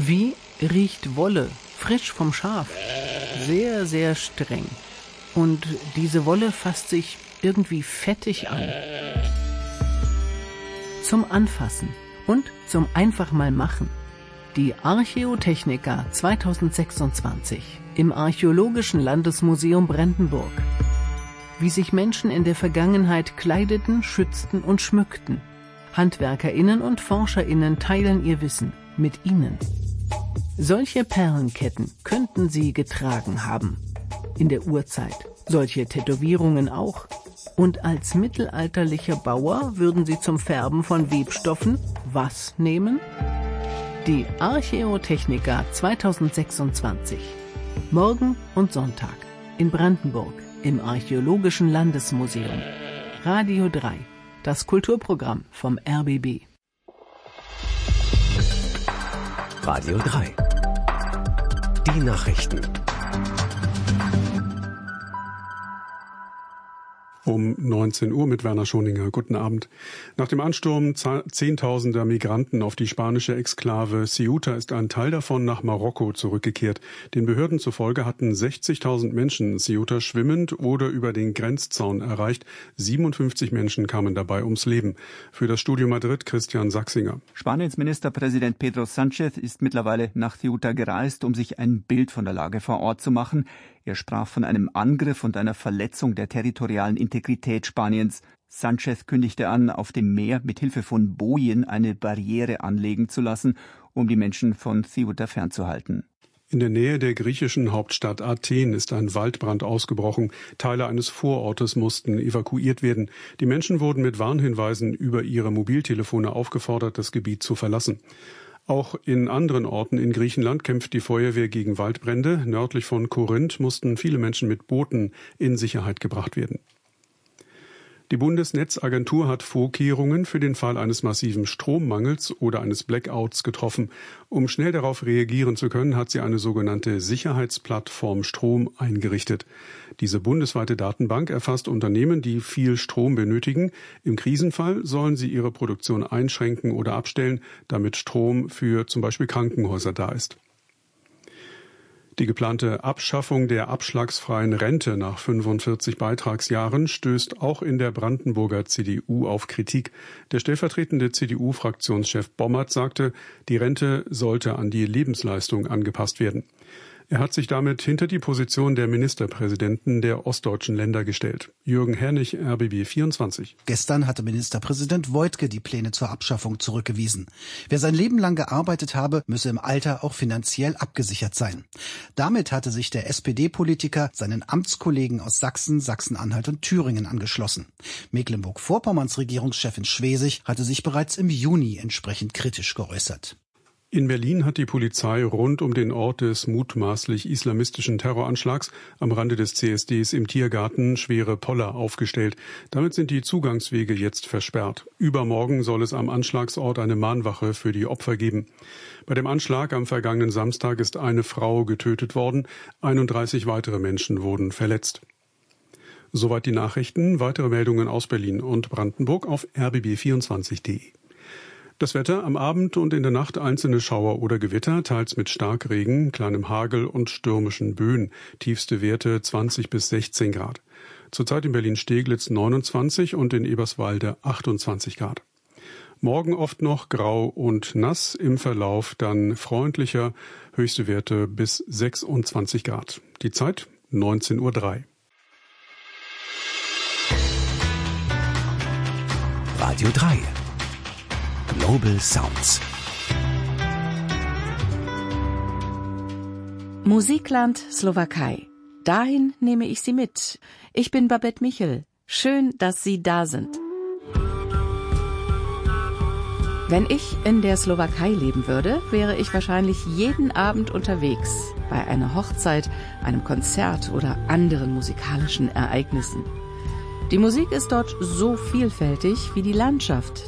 Wie riecht Wolle, frisch vom Schaf? Sehr, sehr streng. Und diese Wolle fasst sich irgendwie fettig an. Zum Anfassen und zum einfach mal machen. Die Archäotechnica 2026 im Archäologischen Landesmuseum Brandenburg. Wie sich Menschen in der Vergangenheit kleideten, schützten und schmückten. HandwerkerInnen und ForscherInnen teilen ihr Wissen mit Ihnen. Solche Perlenketten könnten Sie getragen haben. In der Urzeit. Solche Tätowierungen auch. Und als mittelalterlicher Bauer würden Sie zum Färben von Webstoffen was nehmen? Die Archäotechnica 2026. Morgen und Sonntag in Brandenburg im Archäologischen Landesmuseum. Radio 3, das Kulturprogramm vom RBB. Radio 3. Die Nachrichten. Um 19 Uhr mit Werner Schoninger. Guten Abend. Nach dem Ansturm zehntausender Migranten auf die spanische Exklave Ceuta ist ein Teil davon nach Marokko zurückgekehrt. Den Behörden zufolge hatten 60.000 Menschen Ceuta schwimmend oder über den Grenzzaun erreicht. 57 Menschen kamen dabei ums Leben. Für das Studio Madrid Christian Sachsinger. Spaniens Ministerpräsident Pedro Sánchez ist mittlerweile nach Ceuta gereist, um sich ein Bild von der Lage vor Ort zu machen. Er sprach von einem Angriff und einer Verletzung der territorialen Integrität Spaniens. Sánchez kündigte an, auf dem Meer mit Hilfe von Bojen eine Barriere anlegen zu lassen, um die Menschen von Ceuta fernzuhalten. In der Nähe der griechischen Hauptstadt Athen ist ein Waldbrand ausgebrochen. Teile eines Vorortes mussten evakuiert werden. Die Menschen wurden mit Warnhinweisen über ihre Mobiltelefone aufgefordert, das Gebiet zu verlassen. Auch in anderen Orten in Griechenland kämpft die Feuerwehr gegen Waldbrände. Nördlich von Korinth mussten viele Menschen mit Booten in Sicherheit gebracht werden. Die Bundesnetzagentur hat Vorkehrungen für den Fall eines massiven Strommangels oder eines Blackouts getroffen. Um schnell darauf reagieren zu können, hat sie eine sogenannte Sicherheitsplattform Strom eingerichtet. Diese bundesweite Datenbank erfasst Unternehmen, die viel Strom benötigen. Im Krisenfall sollen sie ihre Produktion einschränken oder abstellen, damit Strom für zum Beispiel Krankenhäuser da ist. Die geplante Abschaffung der abschlagsfreien Rente nach 45 Beitragsjahren stößt auch in der Brandenburger CDU auf Kritik. Der stellvertretende CDU-Fraktionschef Bommert sagte, die Rente sollte an die Lebensleistung angepasst werden. Er hat sich damit hinter die Position der Ministerpräsidenten der ostdeutschen Länder gestellt. Jürgen Herrnig, RBB 24. Gestern hatte Ministerpräsident Woidke die Pläne zur Abschaffung zurückgewiesen. Wer sein Leben lang gearbeitet habe, müsse im Alter auch finanziell abgesichert sein. Damit hatte sich der SPD-Politiker seinen Amtskollegen aus Sachsen, Sachsen-Anhalt und Thüringen angeschlossen. Mecklenburg-Vorpommerns Regierungschefin Schwesig hatte sich bereits im Juni entsprechend kritisch geäußert. In Berlin hat die Polizei rund um den Ort des mutmaßlich islamistischen Terroranschlags am Rande des CSDs im Tiergarten schwere Poller aufgestellt. Damit sind die Zugangswege jetzt versperrt. Übermorgen soll es am Anschlagsort eine Mahnwache für die Opfer geben. Bei dem Anschlag am vergangenen Samstag ist eine Frau getötet worden, 31 weitere Menschen wurden verletzt. Soweit die Nachrichten. Weitere Meldungen aus Berlin und Brandenburg auf rbb24.de. Das Wetter: am Abend und in der Nacht einzelne Schauer oder Gewitter, teils mit Starkregen, kleinem Hagel und stürmischen Böen. Tiefste Werte 20 bis 16 Grad. Zurzeit in Berlin-Steglitz 29 und in Eberswalde 28 Grad. Morgen oft noch grau und nass, im Verlauf dann freundlicher, höchste Werte bis 26 Grad. Die Zeit 19:03 Uhr. Radio 3. Global Sounds. Musikland Slowakei. Dahin nehme ich Sie mit. Ich bin Babette Michel. Schön, dass Sie da sind. Wenn ich in der Slowakei leben würde, wäre ich wahrscheinlich jeden Abend unterwegs. Bei einer Hochzeit, einem Konzert oder anderen musikalischen Ereignissen. Die Musik ist dort so vielfältig wie die Landschaft,